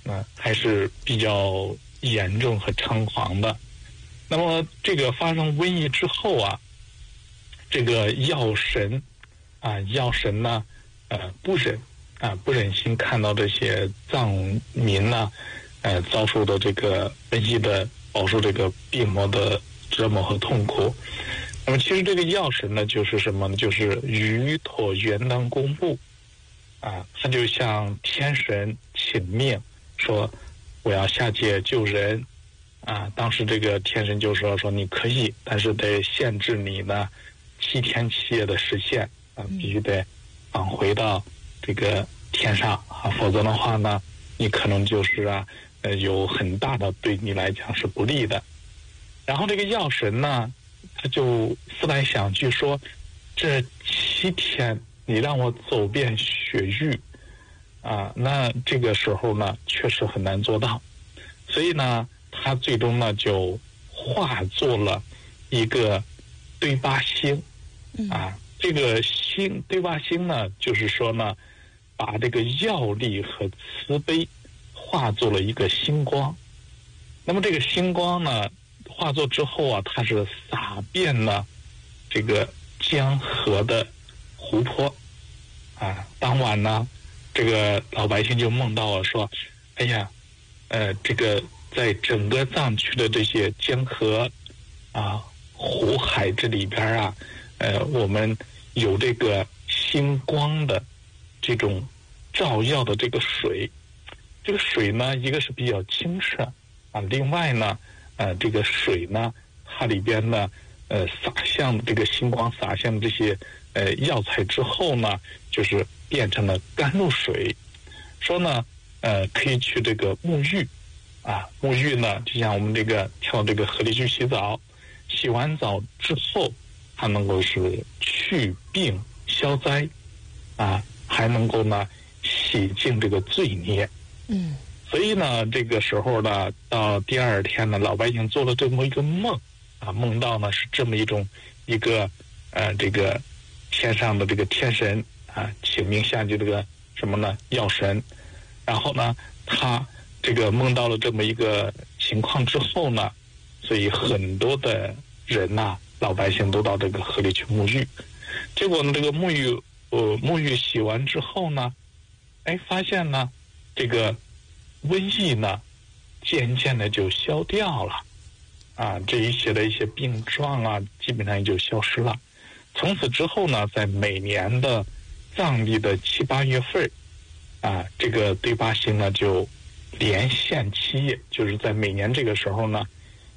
还是比较严重和猖狂的。那么这个发生瘟疫之后啊，这个药神呢，不忍心看到这些藏民呢，遭受的这个瘟疫的饱受这个病魔的折磨和痛苦。那么其实这个药神呢，就是什么呢？就是于陀元当公布他就向天神请命说，我要下界救人当时这个天神就说你可以，但是得限制你呢7天7夜的时限必须得返回到这个天上否则的话呢，你可能就是有很大的对你来讲是不利的。然后这个药神呢，他就思来想去说，这7天你让我走遍雪域那这个时候呢确实很难做到，所以呢他最终呢就化作了一个堆巴星这个星堆巴星呢，就是说呢把这个药力和慈悲化作了一个星光。那么这个星光呢化作之后它是洒遍了这个江河的湖泊当晚呢这个老百姓就梦到了说，哎呀这个在整个藏区的这些江河湖海这里边我们有这个星光的这种照耀的这个水，这个水呢一个是比较清澈另外呢这个水呢它里边呢洒向这个星光洒向这些药材之后呢，就是变成了甘露水，说呢可以去这个沐浴沐浴呢就像我们这个跳这个河里去洗澡，洗完澡之后它能够是去病消灾还能够呢洗净这个罪孽所以呢这个时候呢到第二天呢，老百姓做了这么一个梦梦到呢是这么一个这个天上的这个天神请命下去这个什么呢药神，然后呢他这个梦到了这么一个情况之后呢，所以很多的人老百姓都到这个河里去沐浴，结果呢这个沐浴洗完之后呢发现呢这个瘟疫呢渐渐的就消掉了这一些的一些病状基本上也就消失了。从此之后呢，在每年的藏历的7、8月份这个堆巴星呢就连现7夜，就是在每年这个时候呢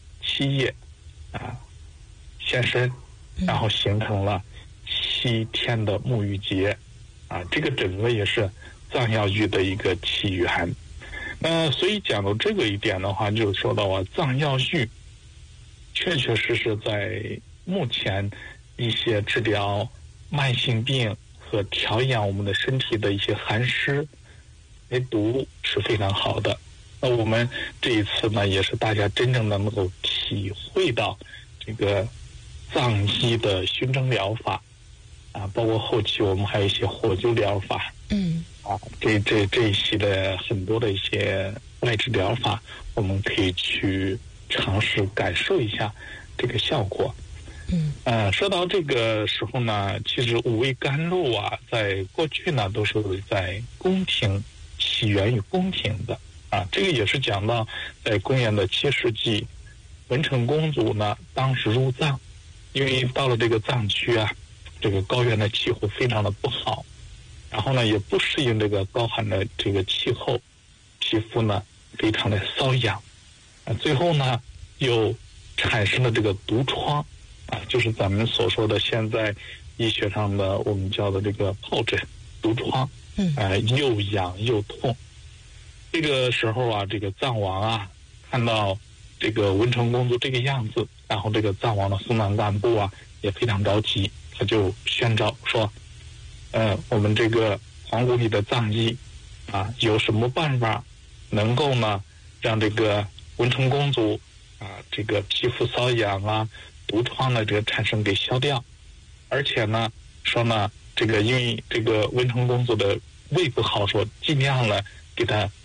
7夜现身，然后形成了7天的沐浴节这个整个也是藏药浴的一个起源。所以讲到这个一点的话，就是说到藏药浴确确实实在目前一些治疗慢性病和调养我们的身体的一些寒湿梅毒是非常好的。那我们这一次呢也是大家真正的能够体会到这个藏医的熏蒸疗法包括后期我们还有一些火灸疗法这一系列很多的一些外治疗法，我们可以去尝试感受一下这个效果。说到这个时候呢，其实五味甘露在过去呢都是在宫廷起源于宫廷的这个也是讲到在公元的7世纪，文成公主呢当时入藏，因为到了这个藏区这个高原的气候非常的不好，然后呢也不适应这个高寒的这个气候，皮肤呢非常的瘙痒最后呢又产生了这个毒疮就是咱们所说的现在医学上的我们叫的这个疱疹毒疮又痒又痛。这个时候这个藏王看到这个文成公主这个样子，然后这个藏王的松赞干部也非常着急，他就宣召说我们这个皇宫里的藏医有什么办法能够呢让这个文成公主这个皮肤瘙痒毒疮的这个产生给消掉，而且呢说呢这个因为这个文成公主的胃不好，说尽量呢给她